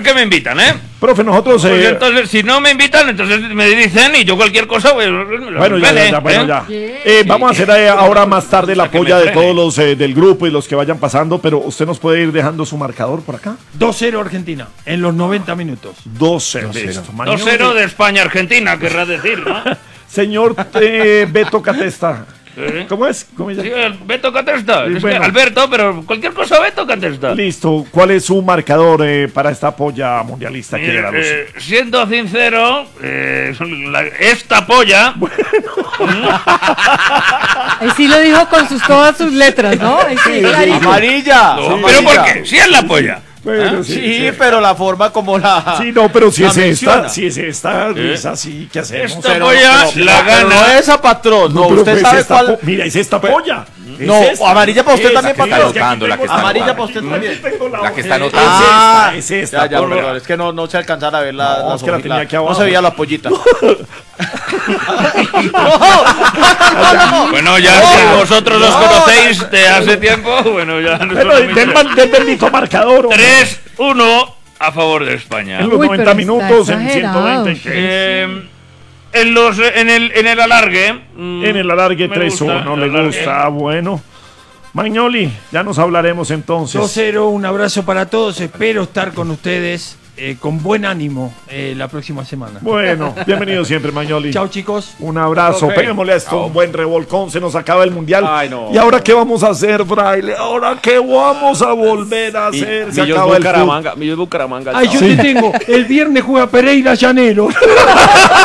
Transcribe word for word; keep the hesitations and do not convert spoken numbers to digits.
que me invitan, ¿eh? Profe, nosotros... Pues Eh... entonces, si no me invitan, entonces me dicen y yo cualquier cosa... Pues, bueno, ya, ya, ya, bueno, ¿eh? ya. Eh, vamos a hacer eh, ahora más tarde la polla de todos los eh, del grupo y los que vayan pasando, pero usted nos puede ir dejando su marcador por acá. dos cero Argentina, en los noventa minutos. dos cero. dos cero de España-Argentina, querrá decir, ¿no? Señor eh, Beto Catesta. ¿Eh? ¿Cómo es? ¿Cómo sí, Beto Catesta. Es bueno. que Alberto, pero cualquier cosa Beto Catesta. Listo. ¿Cuál es su marcador eh, para esta polla mundialista? Mire, que eh, siendo sincero, eh, la, esta polla... Bueno. Ahí sí lo dijo con sus, todas sus letras, ¿no? Ahí sí, sí, amarilla. No, sí, ¿Pero amarilla. por qué? Si es la polla. Bueno, ¿Ah? sí, sí, sí, pero la forma como la. Sí, no, pero si es menciona. esta, si es esta, ¿Eh? es así, ¿qué hacemos? Esta pero, polla pero, la pero gana. no esa, patrón. No, No, usted sabe cuál. Mira, es esta polla. No, esta. amarilla para usted Esa también, que patrón. está anotando, la que está Amarilla para anotando. usted también. La, La que está anotando. Ah, es esta, es esta. Ya, ya, por- perdón, es que no, no se alcanzara a ver la. No, la es que la tenía la- aquí abajo. No se veía la pollita. Bueno, ya No. si vosotros los No. conocéis de hace tiempo, bueno, ya no Pero solamente- del, man- del bendito marcador. hombre. tres uno a favor de España. En los Uy, noventa pero minutos, está en ciento veinte. exagerado. Eh, en los en el en el alargue. mm, En el alargue me tres gusta, uno, el le alargue. gusta. Bueno. Magnoli, ya nos hablaremos entonces. dos cero, un abrazo para todos. Espero estar con ustedes eh, con buen ánimo eh, la próxima semana. Bueno, bienvenido siempre, Magnoli. Chao, chicos. Un abrazo, Ok. peguémosle a esto Chao. un buen revolcón, se nos acaba el mundial. Ay, no. ¿Y ahora qué vamos a hacer, Fraile? ¿Ahora qué vamos a volver a hacer? Se Millos acaba el fútbol. Bucaramanga, Millos Bucaramanga. Ay, yo chao. te tengo. El viernes juega Pereira Llanero.